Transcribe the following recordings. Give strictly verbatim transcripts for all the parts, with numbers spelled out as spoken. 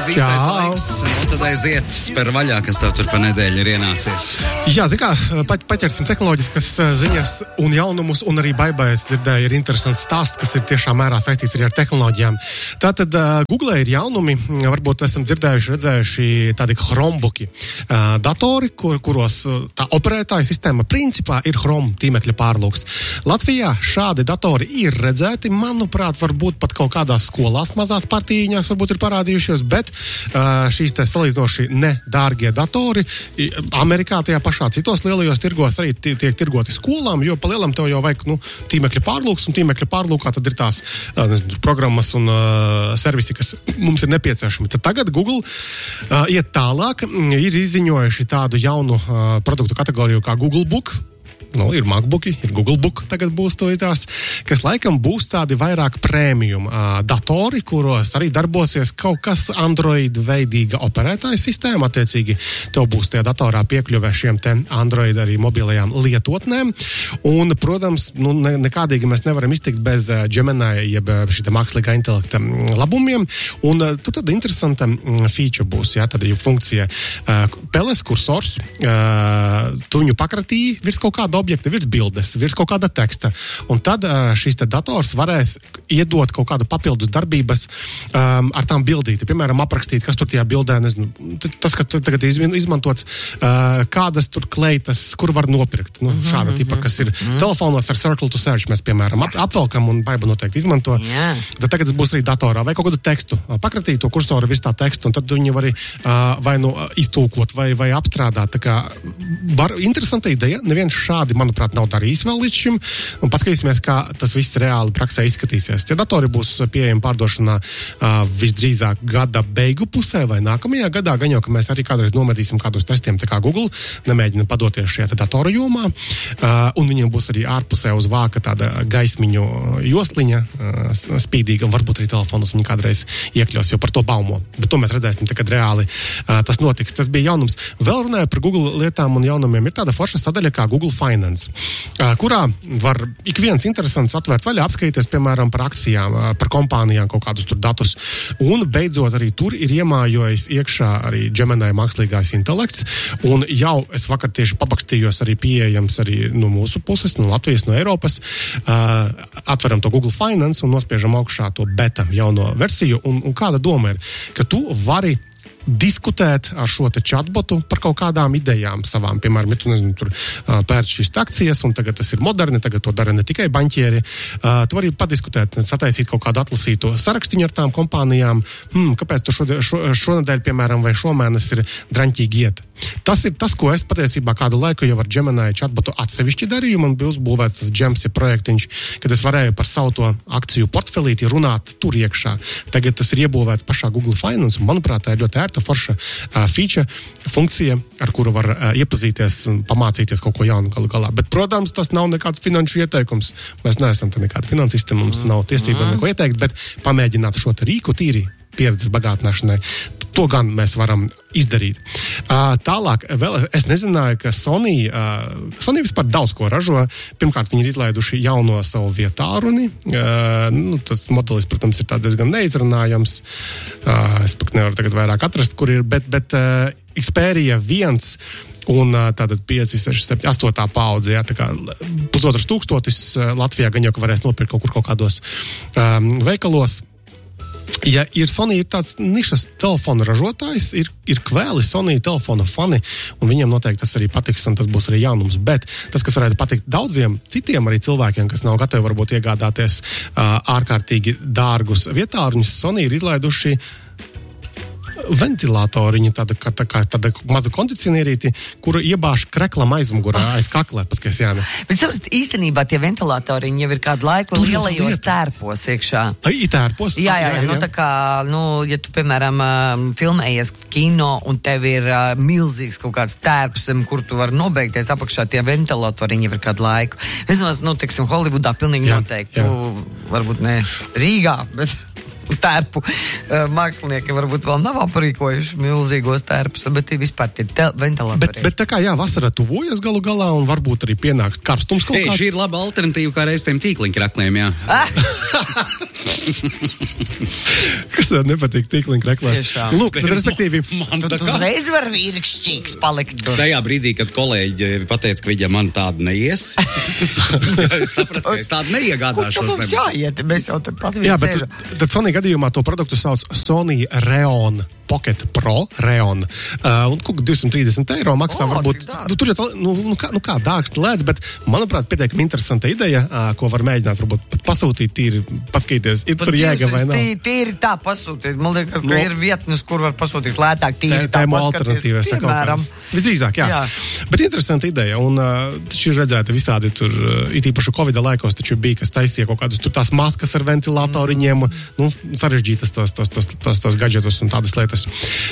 pareizi īstais laiks. Un tad aiziet spēr vaļā, kas tev tur pa nedēļu ir ienācies. Jā, zin kā, pa, paķersim tehnoloģiskas ziņas un jaunumus, un arī baibais dzirdēju, ir interesants stāsts, kas ir tiešām mērā saistīts arī ar tehnoloģijām. Tātad uh, Google ir jaunumi, varbūt esam dzirdējuši, redzējuši tādi Chromebooki uh, datori, kur, kuros uh, tā operētāja sistēma principā ir Chrome tīmekļa pārlūks. Latvijā šādi datori ir redzēti, manuprāt, varbūt pat kaut kādās skolās mazās partijiņās varbūt ir parādījušies, bet uh, šīs te salīdzinoši nedārgie datori Amerikā tajā pašā citos lielajos tirgos arī t- tiek tirgoti skolām, jo pa lielam tev jau vajag, nu, tīmekļa pārlūks, un tīmekļa pārlūkā tad ir tās uh, nezinu, programmas un uh, servisi, kas mums ir nepieciešami. Tad tagad Google uh, iet tālāk, ir izziņojuši tādu jaunu uh, produktu kategoriju kā Google Book. Nu, ir MacBooki, ir Google Book, tagad būs to tās, kas laikam būs tādi vairāk prēmijum uh, datori, kuros arī darbosies kaut kas Android veidīga operētāja sistēma, attiecīgi tev būs tajā datorā piekļuve šiem te Android arī mobilajām lietotnēm, un, protams, nu, ne, nekādīgi mēs nevaram iztikt bez uh, Gemini, jeb šī te mākslīgā intelekta labumiem, un uh, tu tad interesanta feature būs, jā, tad ir funkcija uh, peles kursors, uh, tu viņu pakratīji virs kaut kāda objekta, virs bildes, virs kaut kāda teksta. Un tad uh, šis te dators varēs iedot kaut kādu papildus darbības um, ar tām bildīti. Piemēram, aprakstīt, kas tur tajā bildē, nezinu, tas, kas tagad izmantots, uh, kādas tur kleitas, kur var nopirkt. Nu, šāda mm-hmm. tipa, kas ir mm-hmm. telefonos ar Circle to Search, mēs, piemēram, ap, apvelkam un Baiba noteikti izmanto. Yeah. Tad tagad tas būs arī datorā. Vai kaut kādu tekstu. Pakratīt to kursoru virs tā tekstu, un tad viņi var uh, vai nu iztulkot, vai, vai apstrādāt. Tā kā var, interesanta ideja. Neviens šādi, manuprāt, nav darījis vēl līdz šim, un paskatīsimies, kā tas viss reāli praksē izskatīsies. Tie datori būs pieejami pārdošanā uh, visdrīzāk gada beigu pusē vai nākamajā gadā, gan jau, ka mēs arī kādreiz nomedīsim kādus testiem, tā kā Google nemēģina padoties šajā datoru jomā, uh, un viņiem būs arī ārpusē uz vāka tāda gaismiņu josliņa, uh, spīdīga, un varbūt arī telefonus viņi kādreiz iekļaus, jo par to baumo. Bet to mēs redzēsim, kad reāli uh, tas notiks. Tas bija jaunums. Vēl runāju par Google lietām un jaunumiem. Ir tāda forša sadaļa kā Google Finance, kurā var ik viens interesants atvērt vaļā, apskatīties, piemēram, par akcijām, par kompānijām kaut kādus tur datus. Un beidzot arī tur ir iemājojis iekšā arī Gemini mākslīgais intelekts. Un jau es vakar tieši papakstījos arī pieejams arī no mūsu puses, no Latvijas, no Eiropas. Uh, atveram to Google Finance un nospiežam augšā to beta jauno versiju. Un, un kāda doma ir, ka tu vari diskutēt ar šo te chatbotu par kaut kādām idejām savām. Piemēram, ja tu, nezinu, tur uh, pērc šīs akcijas, un tagad tas ir moderni, tagad to dara ne tikai baņķieri. Uh, tu vari padiskutēt, sataisīt kaut kādu atlasīto sarakstiņu ar tām kompānijām. Hmm, kāpēc tu šodien, šo, šonedēļ, piemēram, vai šomēnes ir draņķīgi iet? Tas ir tas, ko es patiesībā kādu laiku jau ar Gemini chatbotu atsevišķi darīju. Man bija uzbūvēts tas Gemsi projektiņš, kad es varēju par savu to akciju portfelīti runāt tur iekšā. Tagad tas ir iebūvēts pašā Google Finance, un, manuprāt, tā ir ļoti ērta forša uh, feature, funkcija, ar kuru var uh, iepazīties un pamācīties kaut ko jaunu galu galā. Bet, protams, tas nav nekāds finanšu ieteikums. Mēs neesam te nekādi finansisti, mums nav tiesība neko ieteikt, bet pamēģināt šo te rīku tīri pieredzes bagātināšanai. To gan mēs varam izdarīt. Uh, tālāk, vēl es nezināju, ka Sony, uh, Sony vispār daudz ko ražo. Pirmkārt, viņi ir izlaiduši jauno savu vietāruni. Uh, nu, tas modelis, protams, ir tāds diezgan neizrunājams. Uh, es pat nevaru tagad vairāk atrast, kur ir, bet, bet uh, Xperia viens un tātad pieci, seši, septiņi, astoņā paudze, jā, tā kā pusotras tūkstotis Latvijā gan jau, ka varēs nopirkt kaut kur kaut kādos um, veikalos. Ja ir Sony ir tāds nišas telefona ražotājs, ir, ir kvēli Sony telefona fani, un viņiem noteikti tas arī patiks, un tas būs arī jaunums. Bet tas, kas varētu patikt daudziem citiem arī cilvēkiem, kas nav gatavi varbūt iegādāties uh, ārkārtīgi dārgus vietāruņus, Sony ir izlaiduši ventilatoriņa, tāda, tā, kā, tāda maza kondicionierīti, kuru iebāž kreklam aizmugurā, aiz kaklē, paskaties, Jāni. Bet saprast, īstenībā tie ventilatoriņi jau ir kādu laiku tur lielajos tērpos iekšā. Ai, tērpos? Jā, jā, jā, nu tā kā, nu, ja tu, piemēram, filmējies kino un tev ir uh, milzīgs kaut kāds tērps, kur tu vari nobeigties apakšā, tie ventilatoriņi jau ir kādu laiku. Vismaz, nu, teiksim, Holivudā pilnīgi jā, noteikti. Jā. Nu, varbūt ne Rīgā, bet tērpu mākslinieki varbūt vēl nav aprīkojuši milzīgos tērpus, bet tie vispār tie ventilatori. Bet, bet tā kā jā, vasara tuvojas galu galā un varbūt arī pienāks karstums kaut kāds. Ei, šī ir laba alternatīva kā reiz tiem tīkliņkraknēm, jā. Kas tev nepatīk tīklīgi reklās? Tiešām. Lūk, tad respektīvi. Man Tu tā kā uzreiz var vīrikšķīgs palikt. tajā brīdī, kad kolēģi pateica, ka viņa man tādu neies, es sapratu, ka es tādu neiegādāšos. Mums jāiet, mēs jau te pat Jā, vien bet sēžam. tad Sony gadījumā to produktu sauc Sony Reon Pocket Pro, Reon. Uh, un kaut divsimt trīsdesmit eiro maksā O, varbūt, tik dārgi. nu, tur ir, nu, nu, kā, nu kā dārgs lēdz, bet, manuprāt, pietiekami interesanta ideja, uh, ko var mēģināt, varbūt pat pasūtīt, tīri paskatīties, ir tur jēga vai nav. Tī- Tīri tā pasūtīt. Man liekas, ka No. ir vietnes, kur var pasūtīt lētāk. Tīri Tā, tā tā ir paskaties. alternatīva. Piemēram. Visdrīzāk, jā. Jā. Bet interesanta ideja. Un uh, taču ir redzēta visādi tur, uh, it īpaši Covid laikos, taču bija, kas taisīja kaut kādus tur tās maskas ar ventilatoriņiem, nu, sarežģītas tos, tos, tos, tos, tos gadžetus un tādas lietas.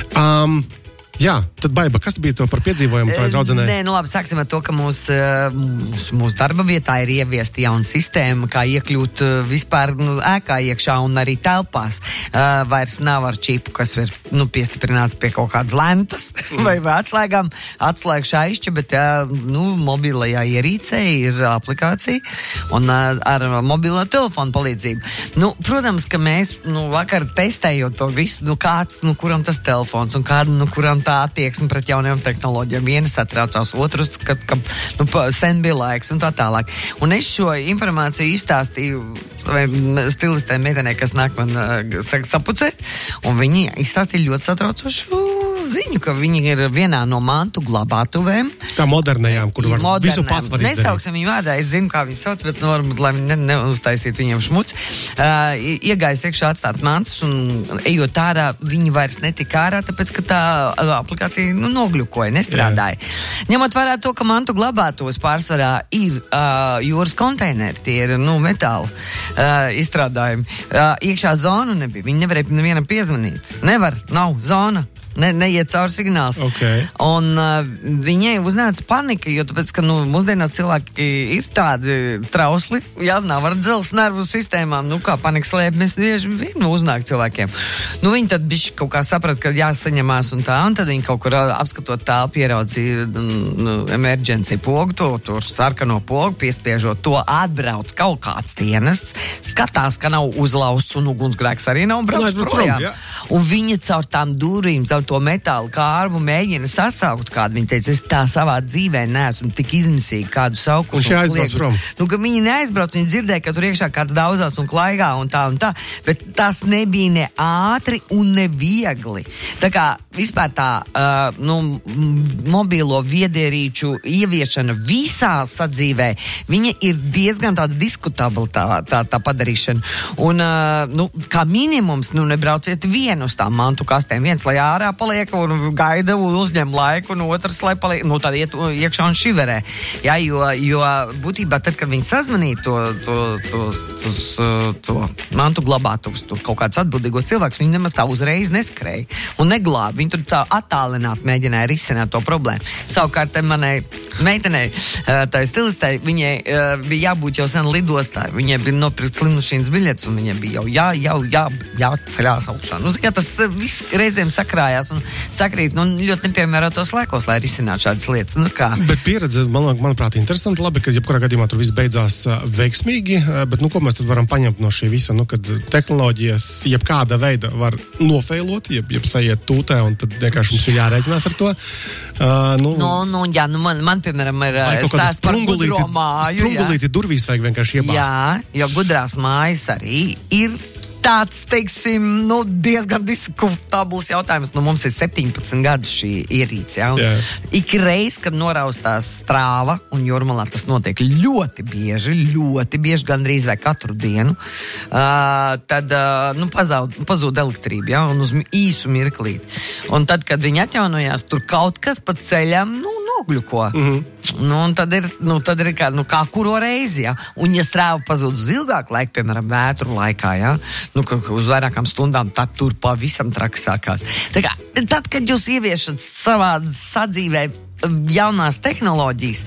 Um, jā, tad Baiba, kas bija to par piedzīvojumu tavai draudzenei? Nē, nu labi, sāksim ar to, ka mūs, eh, mūs, mūsu darba vietā ir ieviesta jauna sistēma, kā iekļūt eh, vispār nu, ēkā iekšā un arī telpās. Uh, vairs nav ar čipu, kas ir nu, piestiprināts pie kaut kādas lentas vai, vai atslēgām, atslēgšu aišķi, bet uh, nu, mobilajā ierīcē ir aplikācija un uh, ar mobilo telefonu palīdzību. Nu, protams, ka mēs nu, vakar testējot to visu, nu, kāds, nu, kuram tas telefons un kāda, nu, kuram tā attieksme pret jaunajām tehnoloģijām. Viena satraucās, otrs, ka, ka nu, pa- sen bija laiks un tā tālāk. Un es šo informāciju izstāstīju savai stilistē meitenei, kas nāk man uh, saka, sapucēt, un viņi izstāstīja ļoti satraucošu ziņu, ka viņi ir vienā no mantu glabātuvēm. Tā modernajām, kur var Modernēm. visu pats var izdarīt. Nesauksim viņu vārdā, es zinu, kā viņu sauc, bet nu, varbūt, lai viņi ne, neuztaisītu viņiem šmuts. Uh, iegājis iekšā atstāt mantas un ejot ārā, viņi vairs netika ārā, tāpēc, ka tā uh, aplikācija nu, nogļukoja, nestrādāja. Jā. Ņemot vērā to, ka mantu glabātos pārsvarā ir uh, jūras konteineri, tie ir nu, metāla uh, izstrādājumi. Uh, iekšā zonu nebija, viņi nevarēja nevienam piezvanīt. Nevar, nav zona. Ne, neiet cauri signāls. Okay. Un uh, viņai uznāca panika, jo tāpēc, ka nu, mūsdienās cilvēki ir tādi trausli, jā, nav ar dzelzs nervu sistēmām, nu kā panikas slēpmes bieži vien uznāk cilvēkiem. Nu viņi tad bišķi kaut kā saprat, ka jāsaņemās un tā, un tad viņi kaut kur uh, apskatot tālu pieraudzīja nu, emergency pogu, to, to sarkano pogu, piespiežot to, atbrauc kaut kāds dienests, skatās, ka nav uzlausts un ugunsgrēks arī nav brauc Nu, projām. jā. Un viņa caur tām durvīm, caur to metālu kārbu mēģina sasaukt kādu. Viņa teica, es tā savā dzīvē neesmu tik izmisīgi kādu saukus. Un šī aizbrauc prom. Nu, ka viņi neaizbrauc, viņi dzirdēja, ka tur iekšā kāds daudzās un klaigā un tā un tā, bet tas nebija ne ātri un ne viegli. Tā kā vispār tā uh, nu, m- mobilo viedierīču ieviešana visā sadzīvē, viņa ir diezgan tāda diskutabla tā, tā, tā padarīšana. Un, uh, nu, kā minimums, nu, nebrauciet vienu uz tām mantu kastēm. Viens, lai ārā paliek un gaida un uzņem laiku, un otrs, lai paliek, nu, tad iet iekšā un šiverē. Jā, jo, jo būtībā tad, kad viņi sazvanīja to, to, to, tos, to mantu glabātuvus, tur kaut kādus atbildīgos cilvēkus, viņi nemaz tā uzreiz neskrēja un neglāba. Viņi tur tā attālināt mēģināja risināt to problēmu. Savukārt, manai meitenei, tā stilistei, viņai bija jābūt jau sen lidostā. Viņai bija nopirkt slimmašīnas biļetes, un viņai bija jau jā, jau jā, jāceļās augšā. Nu, kā tas viss reizēm sakrājās un sakrīt, nu, ļoti nepiemērotos laikos, lai risinātu šādas lietas. Nu, kā? Bet pieredze, man, manuprāt, interesanti. Labi, ka jebkurā gadījumā tur viss beidzās uh, veiksmīgi, uh, bet nu, ko mēs tad varam paņemt no šī visa? Nu, kad tehnoloģijas jebkāda veida var nofeilot, jeb, jeb sajiet tūtē, un tad vienkārši mums ir jārēķinās ar to. Uh, nu, Nu, nu, jā, nu, man, man, piemēram, ir vai kaut kādu stāsts par gudro māju. Jā. sprungulīti durvīs vajag vienkārši iebāzt. Jā, jo gudrās mājas arī ir tāds, teiksim, nu, diezgan diskutabls jautājums. Nu, mums ir septiņpadsmit gadu šī ierīce, jā. Jā. Ik reiz, kad noraustās strāva, un Jūrmalā tas notiek ļoti bieži, ļoti bieži, gandrīz vai katru dienu, uh, tad, uh, nu, pazaud, pazūd elektrība, jā, un uz mi- īsu mirklīt. Un tad, kad viņi atjaunojās, tur kaut kas pa ceļam, nu, nogļuko. Mm-hmm. Nu, un tad ir, nu, tad ir kā, nu, kā kuro reizi, jā. Un ja strāva pazūd uz ilgāku laiku, piemēram, vētru laikā, jā, nu, ka, ka uz vairākām stundām, tad tur pavisam traki sākās. Tā kā, tad, kad jūs ieviešat savā sadzīvē jaunās tehnoloģijas.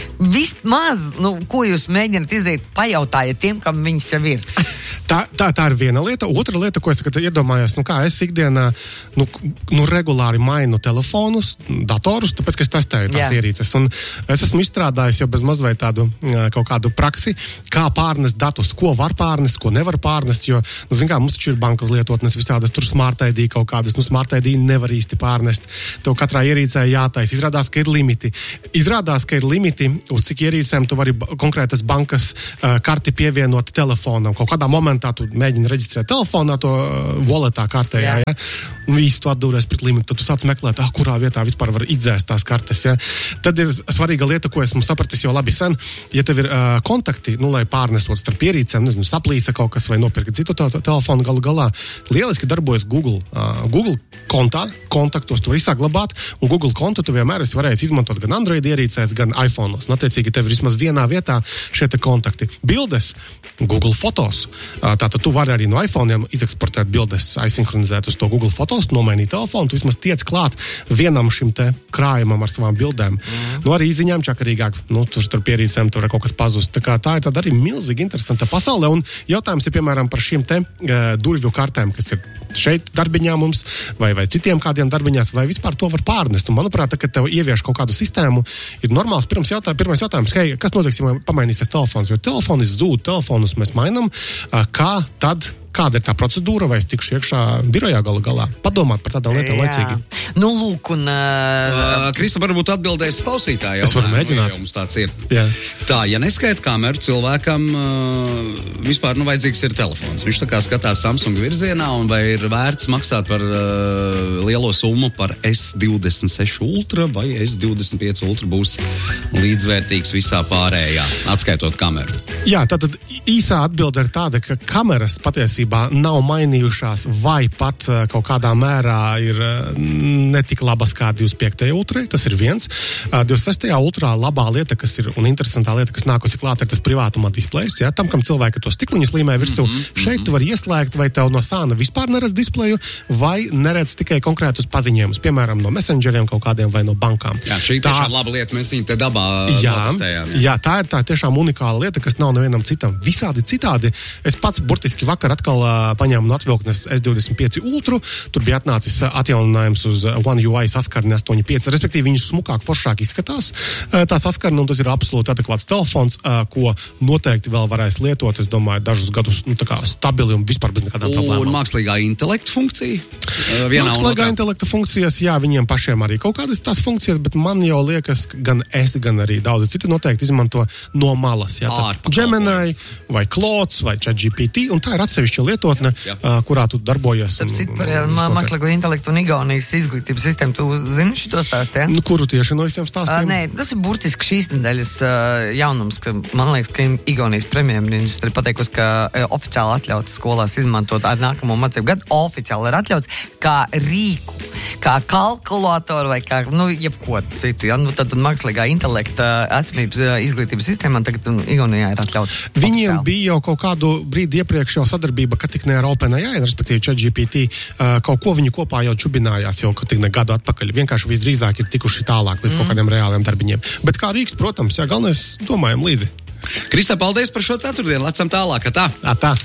Vismaz, nu, ko jūs mēģināt izdarīt, pajautājiet tiem, kam viņas jau ir. Tā, tā, tā ir viena lieta. Otra lieta, ko es iedomājos, nu kā es ikdienā nu, nu, regulāri mainu telefonus, datorus, tāpēc, ka es testēju tās Jā. ierīces. Un es esmu izstrādājis jau bez mazvai tādu kaut kādu praksi, kā pārnest datus, ko var pārnest, ko nevar pārnest, jo, nu, zin kā, mums taču ir bankas lietotnes visādas, tur Smart I D kaut kādas, nu, Smart I D nevar īsti pārnest. Tev katrā ierīcē jātais. Izrādās, ka ir limiti. Izrādās, ka ir limiti, uz cik ierīcēm tu vari konkrētas bankas uh, karti pievienot telefonam. Kaut kādā momentā tu mēģini reģistrēt telefonā to uh, walletā kartējā, ja? Un visu tu atdūries pret limitu, tad tu sāc meklēt, ah, kurā vietā vispār var izdzēst tās kartes, ja? Tad ir svarīga lieta, ko esmu sapratis jau labi sen, ja tev ir uh, kontakti, nu, lai pārnesot starp ierīcēm, nezinu, saplīsa kaut kas vai nopirkt citu te- te- telefonu galu galā, lieliski darbojas Google. Uh, Google kontā, kontaktos tu vari saglabāt, un Google kontu tu vienmēr esi varējis izmantot gan Android ierīcēs, gan iPhone'os. Un, attiecīgi, tev ir vismaz vienā vietā šie te kontakti. Bildes, Google fotos. Tātad tu vari arī no iPhone'iem izeksportēt bildes, aizsinhronizēt uz to Google fotos, nomainīt telefonu, tu vismaz tiec klāt vienam šim te krājumam ar savām bildēm. Mm. Nu, arī ziņām čakarīgāk, nu, tur starp ierīcēm tur var kaut kas pazust. Tā kā tā ir tāda arī milzīgi interesanta pasaule, un jautājums ir, piemēram, par šīm te uh, durvju kartēm, kas ir šeit darbiņā mums, vai, vai citiem kādiem darbiņās, vai vispār to var pārnest. Un, manuprāt, tā, kad tev ievieš kaut kādu sistēmu, ir normāls pirms jautā, pirmais jautājums, hei, kas notiks, ja pamainīsies telefons? Jo telefonis zūd, telefonus mēs mainam, kā tad, kāda ir tā procedūra, vai es tikšu iekšā birojā galu galā? Padomāt par tādām lietām laicīgi. Nu, lūk, un... Uh... Uh, Krista varbūt atbildēs klausītāju. Es varu mēģināt. Jau mums tāds ir. Jā. Tā, ja neskaita kameru, cilvēkam uh, vispār, nu, vajadzīgs ir telefons. Viņš tā kā skatās Samsung virzienā, un vai ir vērts maksāt par uh, lielo summu par S divdesmit seši Ultra, vai S divdesmit pieci Ultra būs līdzvērtīgs visā pārējā, atskaitot kameru? Jā, tātad īsā atbilde ir tāda, ka kameras patiesībā nav mainījušās vai pat uh, kaut kādā mērā ir uh, netik labas kā divdesmit piektajā Ultra, tas ir viens. Uh, divdesmit sestajā Ultrā labā lieta, kas ir un interesantā lieta, kas nākusi klāt, ir tas privātuma displejs, ja? Tam, kam cilvēki to stikliņus līmē virsū, mm-hmm. šeit tu vari ieslēgt, vai tev no sāna vispār neredz displeju, vai neredz tikai konkrētus paziņojumus, piemēram, no messengeriem kaut kādiem vai no bankām. Jā, šī tā... tiešām laba lieta, mēs viņu te dabā jā, notestējām. Jā. jā, tā ir tā tiešām unikāla lieta, kas nav nevienam citam. Visādi citādi. Es pats burtiski vakar atkal uh, paņēmu no atvilknes S divdesmit pieci Ultru, tur bija atnācis uh, atjauninājums uz uh, One U I saskarni astoņi pieci, respektīvi viņš smukāk, foršāk izskatās uh, tā saskarni, un tas ir absolūti adekvāts telefons, uh, ko noteikti vēl varēs lietot, es domāju, dažus gadus, nu, tā kā stabili un vispār bez nekādām problēmām. Un mākslīgā intelekta funkcija? Uh, mākslīgā intelekta funkcijas, jā, viņiem pašiem arī kaut kādas tās funkcijas, bet man jau liekas, gan es, gan arī daudzi citi noteikti izmanto no malas, jā, Gemini vai Claude vai ChatGPT, un tā ir atsevišķa lietotne, uh, kurā tu darbojies. Starp citu, par mākslīgo intelektu un Igaunijas izglītības sistēmu, tu zini šito stāstu, ja? Nu, kuru tieši no visiem stāstiem? Uh, nē, tas ir burtiski šīs nedēļas uh, jaunums, ka man liekas, ka Igaunijas premjerministri pateikusi, ka uh, oficiāli atļauts skolās izmantot ar nākamo mācību gadu, oficiāli ir atļauts kā rīku, kā kalkulātoru vai kā, nu, jebko citu, ja? Nu, tad, tad mākslīgā intelekta esamības uh, izglītības sistēmā tagad um, Igaunijā ir atļauts. Viņiem bija jau kaut kādu brīdi iepriekš jau sadarbība, ka tik ne ar OpenAI, respektīvi ChatGPT, uh, kaut ko viņi kopā jau čubinājās jau tik ne gadu atpakaļ. Vienkārši visdrīzāk ir tikuši tālāk līdz mm. kaut kādiem reāliem darbiņiem. Bet kā rīks, protams, jā, galvenais domājam līdzi. Kristā, paldies par šo ceturtdienu. Lecam tālāk, tā. A, tā.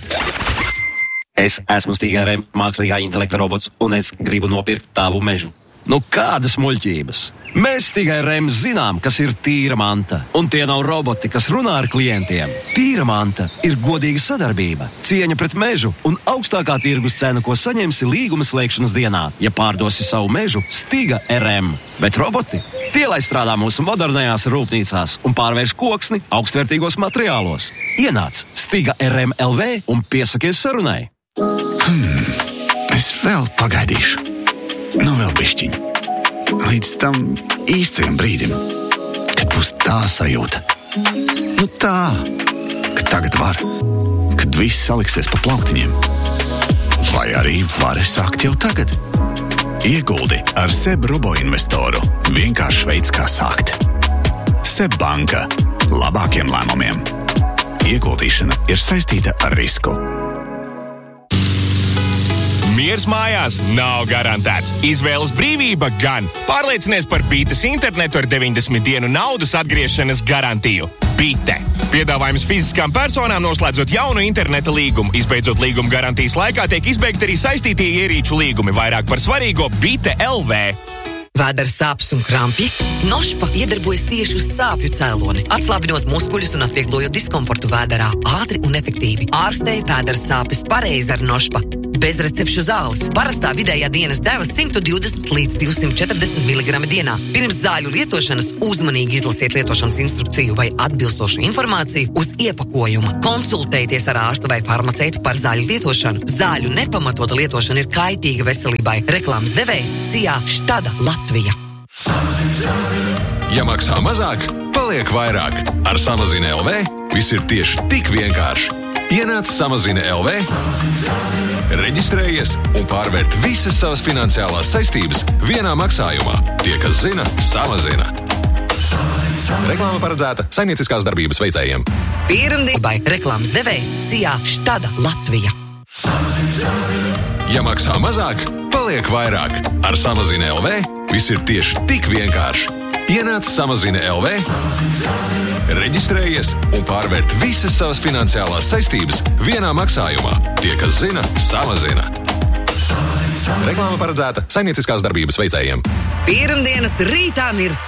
Es esmu Stiga R M, mākslīgā intelekta robots, un es gribu nopirkt tavu mežu. Nu, kādas muļķības? Mēs Stiga R M zinām, kas ir tīra manta, un tie nav roboti, kas runā ar klientiem. Tīra manta ir godīga sadarbība, cieņa pret mežu un augstākā tirgus cena, ko saņemsi līguma slēgšanas dienā, ja pārdosi savu mežu Stiga R M. Bet roboti? Tie, lai strādā mūsu modernajās rūpnīcās un pārvērš koksni augstvērtīgos materiālos. Ienāc Stiga R M L V un piesakies sarunai. Hmm, es vēl pagaidīšu. Nu vēl bišķiņ. Līdz tam īstajam brīdim, kad būs tā sajūta. Nu tā, ka tagad var. Kad viss saliksies pa plauktiņiem. Vai arī var sākt jau tagad. Ieguldi ar SEB Robo investoru. Vienkārši veids, kā sākt. SEB banka. Labākiem lēmumiem. Ieguldīšana ir saistīta ar risku. Miers mājās nav garantēts. Izvēles brīvība gan. Pārliecinies par Bites internetu ar deviņdesmit dienu naudas atgriešanas garantiju. Bite. Piedāvājums fiziskām personām noslēdzot jaunu interneta līgumu. Izbeidzot līguma garantijas laikā tiek izbeigti arī saistītie ierīču līgumi. Vairāk par svarīgo Bite L V. Vēdera sāpes un krampji? Nošpa iedarbojas tieši uz sāpju cēloni, atslābinot muskuļus un atvieglojot diskomfortu vēderā ātri un efektīvi. Ārstēja vēdera sāpes pareizi ar Nošpa. Bez recepšu zāles. Parastā vidējā dienas deva simt divdesmit līdz divsimt četrdesmit miligrami dienā. Pirms zāļu lietošanas uzmanīgi izlasiet lietošanas instrukciju vai atbilstošu informāciju uz iepakojuma. Konsultējieties ar ārstu vai farmaceitu par zāļu lietošanu. Zāļu nepamatota lietošana ir kaitīga veselībai. Reklāmas devējs Sijā Štada Latvija. Ja maksā mazāk, paliek vairāk. Ar Samazina L V viss ir tieši tik vienkārši. Ienāc Samazina L V, reģistrējies un pārvērt visas savas finansiālās saistības vienā maksājumā. Tie, kas zina, samazina. Reklāma paredzēta saimnieciskās darbības veicējiem. Pirmdībai reklāmas devējs Sijā Štada Latvija. Ja maksā mazāk, paliek vairāk. Ar Samazina L V viss ir tieši tik vienkārši. Ienāc Samazina L V, reģistrējies un pārvērt visas savas finansiālās saistības vienā maksājumā. Tie, kas zina, samazina. Reklāma paredzēta saimnieciskās darbības veicējiem. Pirmdienas rītā mirs